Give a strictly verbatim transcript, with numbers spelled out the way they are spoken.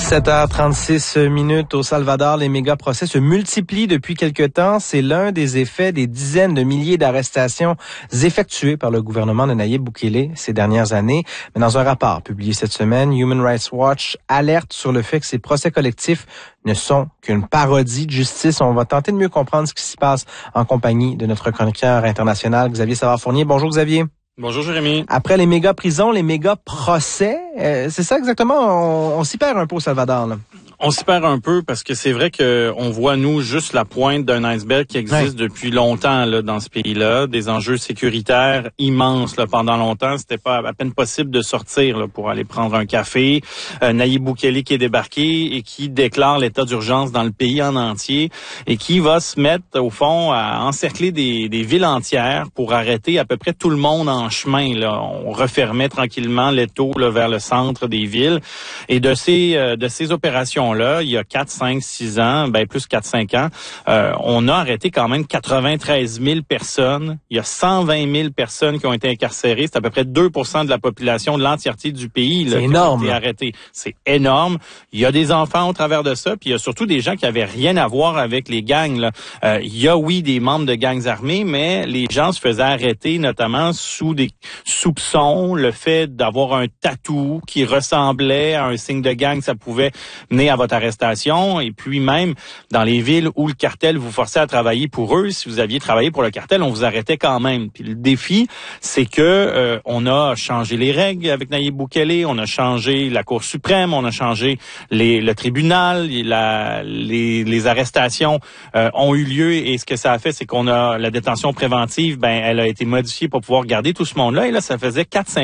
sept heures trente-six minutes au Salvador, les méga-procès se multiplient depuis quelque temps. C'est l'un des effets des dizaines de milliers d'arrestations effectuées par le gouvernement de Nayib Bukele ces dernières années. Mais dans un rapport publié cette semaine, Human Rights Watch alerte sur le fait que ces procès collectifs ne sont qu'une parodie de justice. On va tenter de mieux comprendre ce qui s'y passe en compagnie de notre chroniqueur international, Xavier Savard-Fournier. Bonjour Xavier. Bonjour Jérémy. Après les méga-prisons, les méga-procès, euh, c'est ça exactement, on, on s'y perd un peu au Salvador, là. On s'y perd un peu parce que c'est vrai que on voit, nous, juste la pointe d'un iceberg qui existe ouais. depuis longtemps là dans ce pays-là. Des enjeux sécuritaires immenses là, pendant longtemps. C'était pas à peine possible de sortir là, pour aller prendre un café. Euh, Nayib Bukele qui est débarqué et qui déclare l'état d'urgence dans le pays en entier et qui va se mettre, au fond, à encercler des, des villes entières pour arrêter à peu près tout le monde en chemin. Là. On refermait tranquillement l'étau là, vers le centre des villes. Et de ces, euh, de ces opérations là, il y a quatre, cinq, six ans, ben plus quatre, cinq ans, euh, on a arrêté quand même quatre-vingt-treize mille personnes. Il y a cent vingt mille personnes qui ont été incarcérées. C'est à peu près deux pour cent de la population de l'entièreté du pays là, qui énorme. ont été arrêtés. C'est énorme. Il y a des enfants au travers de ça, puis il y a surtout des gens qui avaient rien à voir avec les gangs. Là. Euh, il y a, oui, des membres de gangs armés, mais les gens se faisaient arrêter notamment sous des soupçons. Le fait d'avoir un tatou qui ressemblait à un signe de gang, ça pouvait mener à votre arrestation. Et puis même dans les villes où le cartel vous forçait à travailler pour eux, si vous aviez travaillé pour le cartel, on vous arrêtait quand même. Puis le défi, c'est que euh, on a changé les règles avec Nayib Bukele, on a changé la Cour suprême, on a changé les, le tribunal, la, les, les arrestations euh, ont eu lieu et ce que ça a fait, c'est qu'on a la détention préventive, ben elle a été modifiée pour pouvoir garder tout ce monde-là. Et là, ça faisait quatre cinq